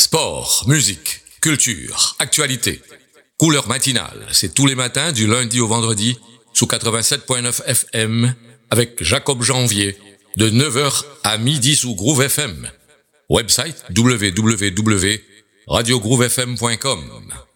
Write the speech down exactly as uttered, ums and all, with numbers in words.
Sport, musique, culture, actualité. Couleur matinale, c'est tous les matins du lundi au vendredi sous quatre-vingt-sept virgule neuf F M avec Jacob Janvier de neuf heures à midi sous Groove F M. Website w w w point radio groove f m point com.